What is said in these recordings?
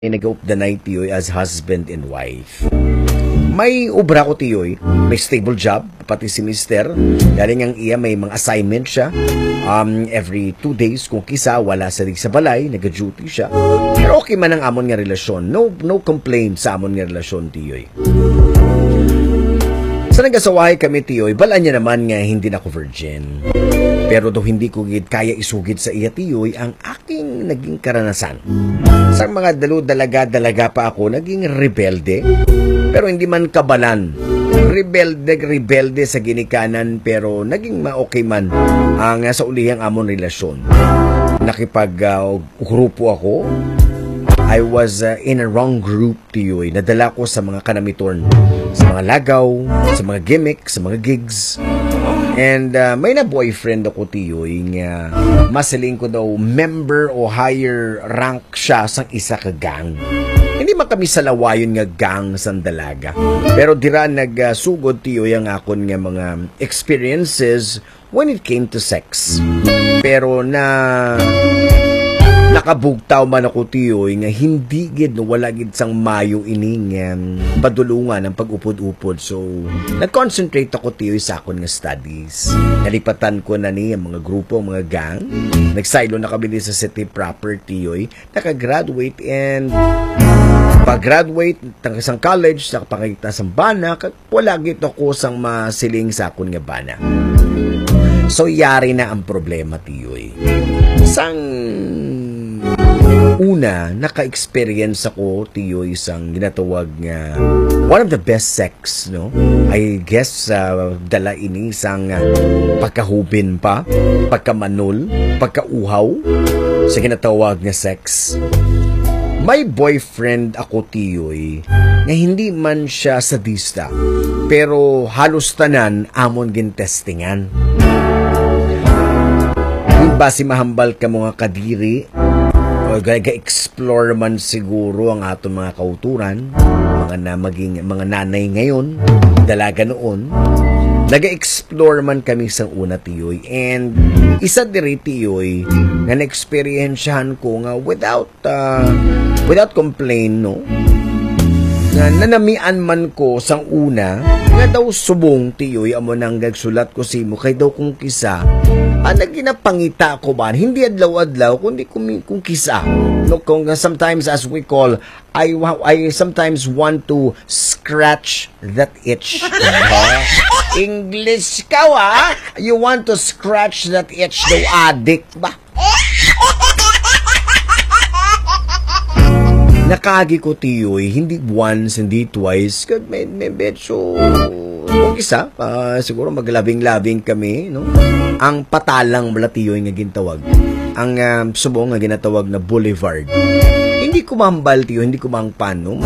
nag-up the night tiyoy as husband and wife. May ubra ko tiyoy, may stable job, pati si mister. Galing ang iya, may mga assignment siya. Every 2 days, kung kisa, wala sa balay, nag-duty siya. Pero okay man ang amon nga relasyon. No complaint sa amon nga relasyon tiyoy. Sa nagasawahay kami tiyoy, balaan niya naman nga hindi na ako virgin. Pero daw hindi ko kaya isugid sa iya tiyoy ang aking naging karanasan. Sa mga dalaga pa ako, naging rebelde. Pero hindi man kabalan. Rebelde sa ginikanan, pero naging ma-okay man ang sa ulihang amon relasyon. Nakipag-grupo ako. I was in a wrong group tiyoy. Nadala ko sa mga kanamitorn, sa mga lagaw, sa mga gimmick, sa mga gigs. And may na boyfriend ako tiyoy nga masiling ko daw member o higher rank siya sang isa ka gang. Hindi man kami sa lawayon nga gang sang dalaga. Pero dira nagsugod tiyoy ang akon nga mga experiences when it came to sex. Pero nakabugtaw man ako tiyoy nga hindi gid wala gid sang mayo ining padulungan ng pag-upod-upod. So nag-concentrate ako tiyoy sa akon nga studies. Nalipatan ko na ni ang mga grupo, mga gang. Nagsaylo na kami sa city proper tiyoy. Nakagraduate and pag-graduate sang college, nakapakita sang bana, wala gid ako sang masiling sa akon nga bana. So yari na ang problema tiyoy. Sang una, naka-experience ako tiyoy isang ginatawag nga one of the best sex, no? I guess dala ini isang pagkahubin pa, pagkamanol, pagkauhaw sa ginatawag nga sex. May boyfriend ako tiyoy nga hindi man siya sadista, pero halos tanan amon gintestingan. Basi mahambal ka mga kadiri, ga-explore man siguro ang aton mga kauturan, mga nanay ngayon, dalaga noon. Naga-explore man kami sa una tiyoy. And isa diri tiyoy nga na-experiensyahan ko nga without complaint, no? Nanamian man ko sang una nga daw subong tiyoy amo nang gagsulat ko simo kay daw kung kisa naginapangita ko ba hindi adlaw-adlaw kundi kung kisa, no? Kung sometimes as we call I sometimes want to scratch that itch. English ka wa, you want to scratch that itch daw, adik ba? Nakagi ko tiyoy, hindi once, hindi twice, may betso, kung isa, siguro maglabing-labing kami, no? Ang patalang bala tiyoy nga gintawag, ang subong nga ginatawag na boulevard. Hindi ko mahambal tiyo, hindi ko mahangpan, no?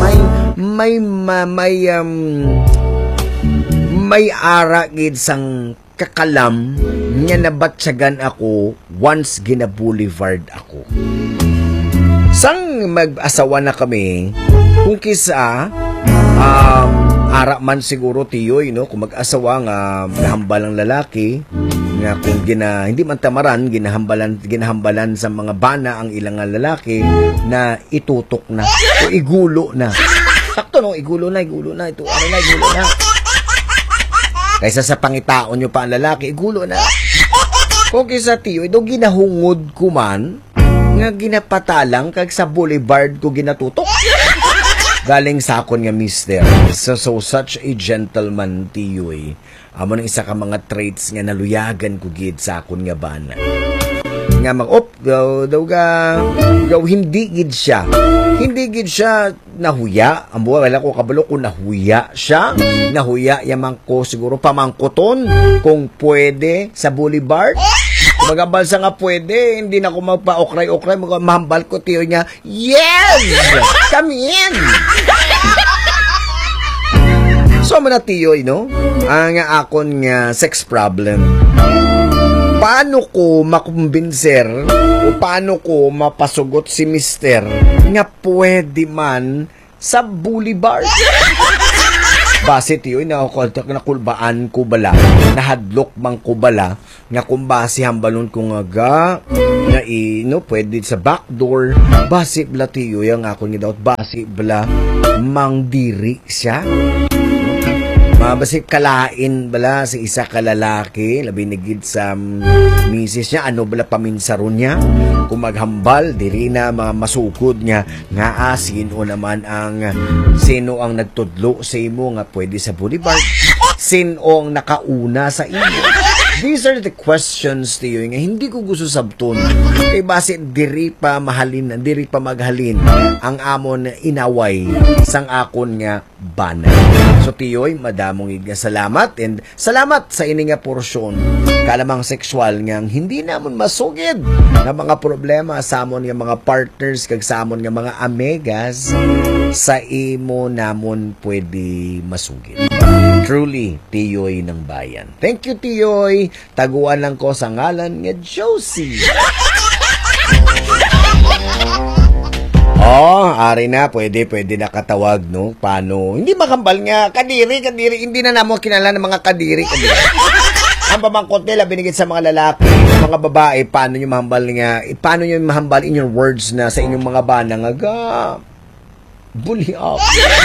May ara gid sang kakalam nga nabatsagan ako once gina-boulevard ako. Sang mag-asawa na kami, kung kisa, ara man siguro tiyoy, no? Kung mag-asawa nga nahambal ang lalaki, nga kung hindi man tamaran, ginahambalan sa mga bana ang ilang lalaki na itutok na, o igulo na. Sakto, no? Igulo na, ito, igulo na. Kaysa sa pangitaon nyo pa ang lalaki, igulo na. Kung kisa tiyoy, do ginahungod ko man, nga ginapatalang kag sa boulevard ko ginatutok. Galing sa akon nga mister. So such a gentleman tiyoy. Amo nang isa ka mga traits nga naluyagan ko gid sa akon nga bana. Nga hindi gid siya. Hindi gid siya nahuya. Ambo wala ko kabalo kung nahuya siya. Nahuya yaman ko siguro pamangkoton kung pwede sa boulevard. Magabalsa nga pwede, hindi na ako magpa-okray-okray, mahambal ko tiyo niya, yes! Come in! So, mana tiyo, no? Ang akon nga sex problem. Paano ko makumbinser o paano ko mapasugot si mister nga pwede man sa boulevard? Base tiyo, nakulbaan ko bala, nahadlok bang ko bala, nga kung base hambalon ko nga nga pwede sa backdoor, basi bla tiyoy ang ako nga daw, basi bla mangdiri siya. Basi kalain bala sa isa kalalaki, labi nagid sa misis niya, ano bala paminsaron niya, kung maghambal, diri na masukod niya, nga sino naman sino ang nagtudlo sa imo nga pwede sa boulevard, sino ang nakauna sa imo. These are the questions to you nga hindi ko gusto sabton. Kay base diri pa mahalin, diri pa maghalin ang amon inaway sang akon nga bana. So tiyoy, madamong nga salamat and salamat sa ini nga porsyon kalamang sexual nga hindi namon masugid na mga problema sa amon nga mga partners kag sa amon nga mga amegas sa imo namon pwede masugid. Truly, Tiyoy ng Bayan. Thank you, Tiyoy. Taguan lang ko sa ngalan nga Josie. Ari na, pwede nakatawag, no? Paano? Hindi makambal nga, kadiri, hindi na namo kinala ng mga kadiri. Ang pamangkot nila, binigit sa mga lalaki, mga babae, paano nyo mahambal in your words na sa inyong mga bana nga, bully up.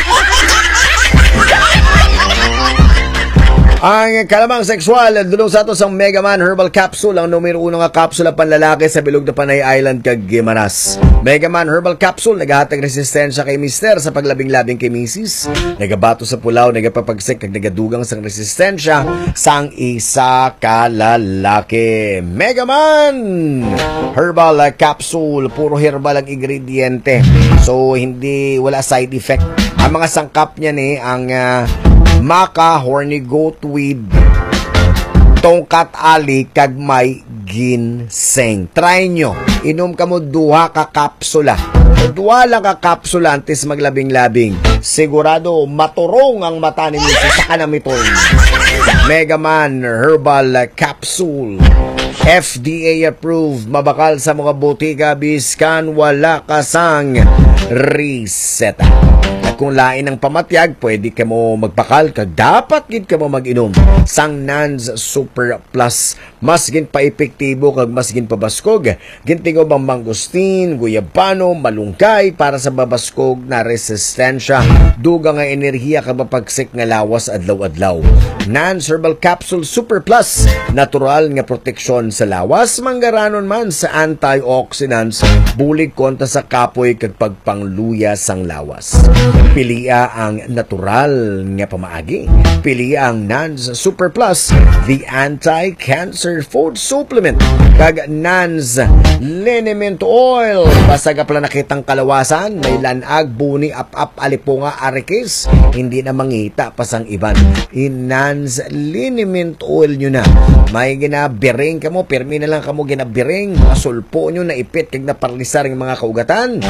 Ang kalamang sexual, dulong sa ato sang Mega Man Herbal Capsule, ang numero 1 nga kapsula panlalaki sa bilog na Panay Island kag Gimaras. Mega Man Herbal Capsule, nagahatag resistensya kay mister sa paglabing-labing kay misis, nagabato sa pulaw, nagapapagsik kag nagadugang sang resistensya sang isa ka lalaki. Mega Man Herbal Capsule, puro herbal ang ingrediente. So wala side effect. Ang mga sangkap niya ni ang maka, horny goat weed, tongkat ali, kag may ginseng. Try nyo. Inom ka mo duha ka kapsula. Duha lang ka kapsula antes maglabing-labing. Sigurado maturong ang mata ninyo sa kanamitong. Mega Man Herbal Capsule. FDA approved, mabakal sa mga botika biskan wala kasang reseta. At kung lain ng pamatyag, pwede ka mo magpakal kag dapat gid ka mo mag-inom sang Nans Super Plus. Mas gin pa epektibo kag mas gin pabaskog. Gintingo bang mangustin, guyabano, malunggay para sa babaskog na resistensya. Duga nga enerhiya kag mapagsik nga lawas adlaw-adlaw. Nans Herbal Capsule Super Plus, natural nga proteksyon sa lawas, manggaranon man sa antioxidants, bulig kontra sa kapoy kag pagpangluya sang lawas. Pilia ang natural nga pamaagi. Pilia ang Nans Super Plus, the anti-cancer food supplement. Kag Nans Liniment Oil, basag pala nakitang kalawasan, may lanag, buni, ap-ap, alipunga, arikis, hindi na mangita pasang iban. In Nans Liniment Oil nyo na. May ginabiring ka mo, pirmi na lang ka mo ginabiring, masulpo nyo na ipit kag na paralisar ng mga kaugatan.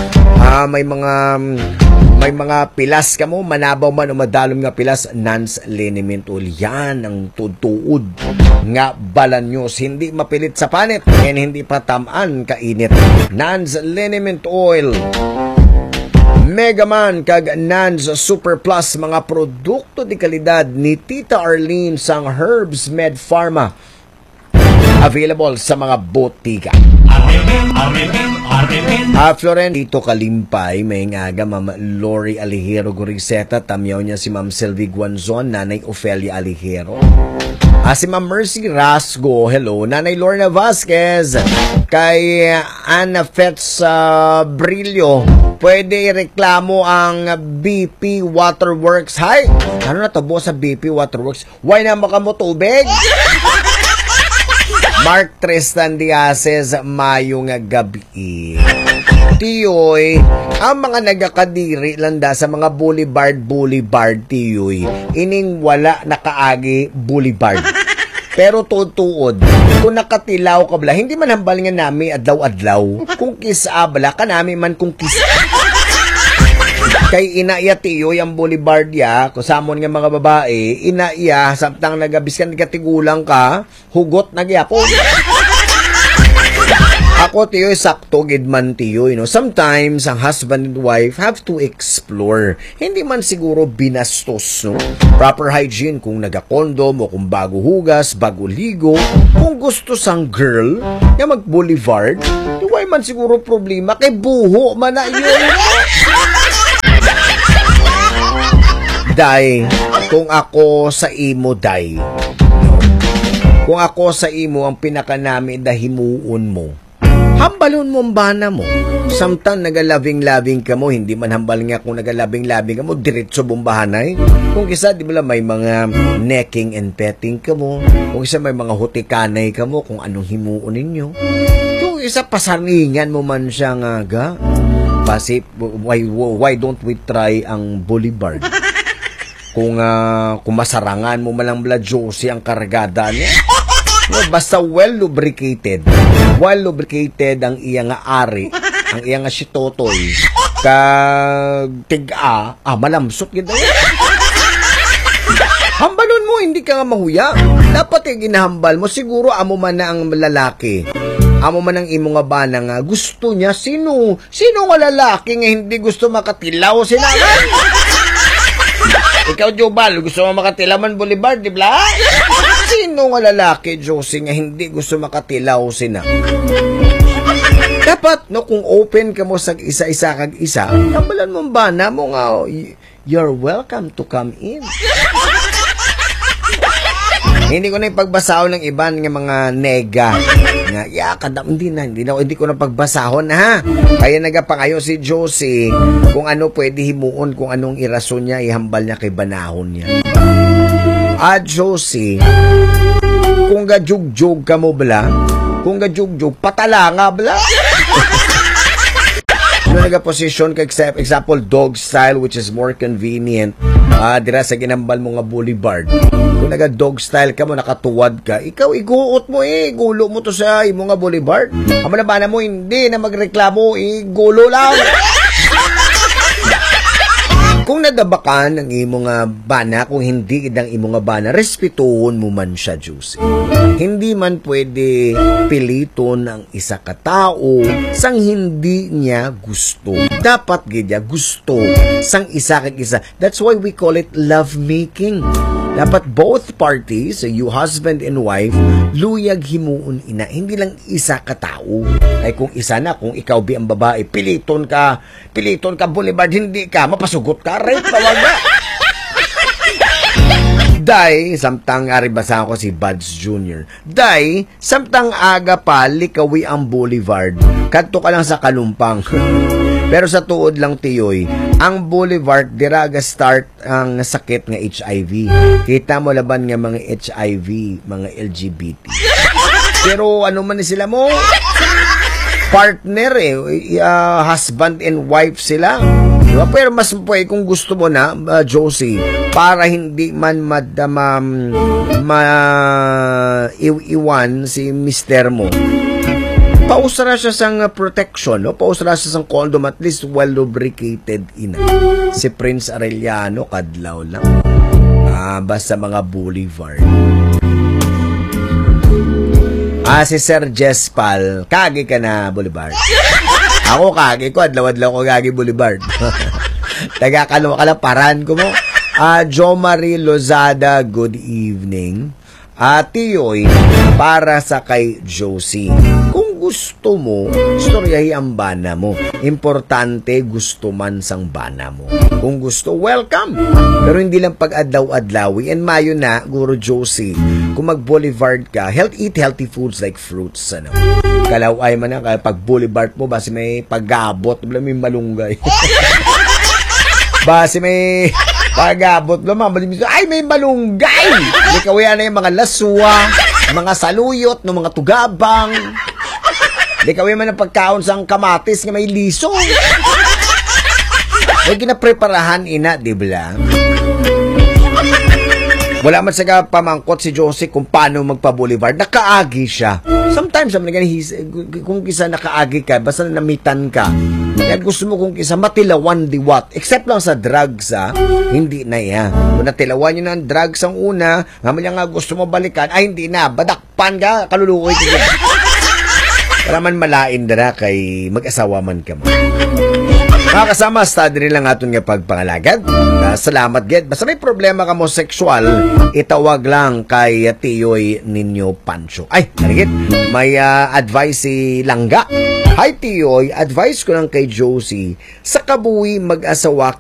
May mga pilas ka mo, manabaw man o madalom nga pilas, Nans Liniment Oil. Yan ang tutuod nga balanyos. Hindi mapilit sa panit, and hindi pa tamaan kainit. Nans Liniment Oil. Mega Man kag Nans Super Plus, mga produkto di kalidad ni Tita Arlene sang Herbs Med Pharma. Available sa mga botika. Floren dito Kalimpay, may ngaga Ma'am Lori Alihero Goriseta, tamyaw niya si Ma'am Sylvie Guanzon, Nanay Ofelia Alihero. Si Ma'am Mercy Rasgo, hello. Nanay Lorna Vasquez, kay Ana Fetz Brillo, pwede ireklamo ang BP Waterworks. Hay, ano na tabo sa BP Waterworks? Why na makamo tubig? Mark Tristan Diazes, mayong gabi. Tiyoy, ang mga nagakadiri landa sa mga boulevard, Tiyoy, ining wala nakaagi boulevard. Pero tutuod, kung nakatilaw ka bala, hindi man hambal nga nami adlaw-adlaw. Kung kisa bala, kanami man kung kisa. Kay inaiya Tiyoy ang boulevard ya, kusamon nga mga babae, inaiya, samtang nagabiskan katigulang ka, hugot nagyapon. Ako, tiyo, sakto, gidman, tiyo. Sometimes, ang husband and wife have to explore. Hindi man siguro binastos, no? Proper hygiene kung nagakondom o kung bago hugas, bago ligo. Kung gusto sang girl na mag-boulevard, di why man siguro problema. Kay buho man na yun. Day, kung ako sa imo, day. Kung ako sa imo, ang pinaka namin dahimuon mo, hambalon mo ang bana mo. Samtang nagalabing-labing ka mo, hindi man hambal nga kung nagalabing-labing ka mo, diretso bombahanay. Kung isa, di ba may mga necking and petting ka mo. Kung isa, may mga hutikanay ka mo, kung anong himuon ninyo. Kung isa, pasaringan mo man siya nga. Kasi, why don't we try ang boulevard? Kung masarangan mo malang blood Josie ang kargada niya. Basta well lubricated ang iya nga ari, ang iya nga si Totoy, kag tiga, malamsot gid. Hambalon mo, hindi ka nga mahuya. Dapat ginahambal mo, siguro amo man na ang lalaki. Amo man ang imo nga bana nga gusto niya, sino nga lalaki nga hindi gusto makatilaw sila? Ikaw, Jobal, gusto mo makatilaman boulevard, di ba? Sino nga lalaki, Josie, nga hindi gusto makatilaw sina? Dapat, no, kung open ka mo sa isa-isa kag isa, kabalan mo ba na mo nga, you're welcome to come in. Hindi ko na ipagbasahon ng iban ng mga nega. Nga, hindi ko na pagbasahon, ha? Kaya nagapangayo si Josie kung ano pwede himuon, kung anong irason niya, ihambal niya kay banahon niya. Josie, kung gajugjug ka mo bala, kung gajugjug, patala nga bala. Nagaposisyon ka, example, dog style, which is more convenient. Dira sa ginambal mo nga boulevard. Kung naga-dog style ka mo, nakatuwad ka, ikaw iguot mo gulo mo to sa imo nga boulevard. Amo na bana mo, hindi na magreklamo, gulo lang. Kung nadabakan ang imo nga bana, kung hindi idang imo nga bana, respetuhon mo man siya, Juicy. Hindi man pwede piliton ang isa ka tao sang hindi niya gusto. Dapat gidya gusto sang isa kag isa. That's why we call it love making. Dapat both parties, you husband and wife, luyag himuon ina. Hindi lang isa ka tao. Ay kung isa na, kung ikaw bi ang babae, piliton ka boulevard, hindi ka, mapasugot ka, rape tawag na. Day, samtang aribasa ko si Buds Jr. Day, samtang aga pa, likawi ang boulevard. Kadto ka lang sa kalumpang. Pero sa tuod lang tiyoy, ang boulevard diraga start ang sakit nga HIV. Kita mo laban nga mga HIV, mga LGBT. Pero ano man sila mo? Partner husband and wife sila. Diba? Pero mas pwede kung gusto mo na, Josie, para hindi man iwan si mister mo. Pausara siya sang protection, no? Pausara siya sang condom, at least well lubricated ina. Si Prince Arellano, kadlaw lang. Basta mga boulevard. Si Sir Jespal, kagi ka na boulevard. Ako kagi ko, adlaw-adlaw ko kagi boulevard. Taga-kalawa ka lang, paran ko mo. Jo Marie Lozada, good evening. Tiyoy, para sa kay Josie. Kung gusto mo, istoryahi ang bana mo. Importante, gusto man sang bana mo. Kung gusto, welcome. Pero hindi lang pag-adlaw-adlawi. And mayo na, Guru Josie, kung mag-boulevard ka, eat healthy foods like fruits. Ano? Kalaway man na, pag boulevard mo, basi may paggabot, may malunggay. Basi may pagabot naman, ay may malunggay! Ikaw yan na yung mga laswa, mga saluyot, no, mga tugabang. Ikaw yan man ang pagkaon sa kamatis nga may liso. May ginapreparahan ina, di ba? Wala man sa pamangkot si Josie kung paano magpa-boulevard. Nakaagi siya. Sometimes, kung kisa nakaagi ka, basta namitan ka, kaya gusto mo kung kisa matilawan diwat. Except lang sa drugs, hindi na yan. Kung natilawan nyo ng drugs ang una, nga gusto mo balikan, ay hindi na, badakpan ka, kalulukoy ka. Para man malain dara kay mag-asawa man ka mo. Mga kasama, study rin lang aton nga pagpangalagad. Salamat, Ged. Basta may problema ka mo sexual, itawag lang kay Tiyoy ninyo Pancho. Ay, narigit, may advice si Langga. Hi, Tiyoy. Advice ko lang kay Josie. Sa kabuwi mag-asawa